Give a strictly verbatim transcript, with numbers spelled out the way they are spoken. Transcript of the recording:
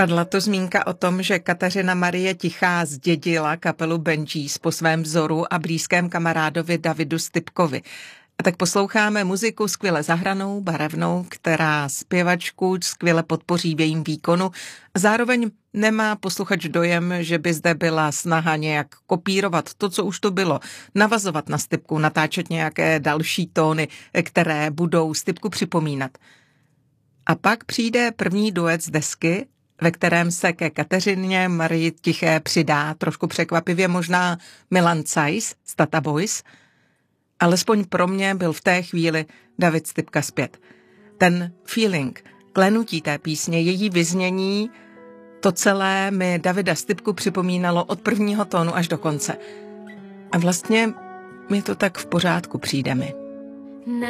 Padla to zmínka o tom, že Kateřina Marie Tichá zdědila kapelu Bee Gees po svém vzoru a blízkém kamarádovi Davidu Stypkovi. A tak posloucháme muziku skvěle zahranou, barevnou, která zpěvačku skvěle podpoří v jejím výkonu. Zároveň nemá posluchač dojem, že by zde byla snaha nějak kopírovat to, co už to bylo, navazovat na Stypku, natáčet nějaké další tóny, které budou Stypku připomínat. A pak přijde první duet z desky, ve kterém se ke Kateřině Marii Tiché přidá trošku překvapivě možná Milan Cajs z Tata Boys. Alespoň pro mě byl v té chvíli David Stypka zpět. Ten feeling, klenutí té písně, její vyznění, to celé mi Davida Stypku připomínalo od prvního tónu až do konce. A vlastně mi to tak v pořádku přijde mi.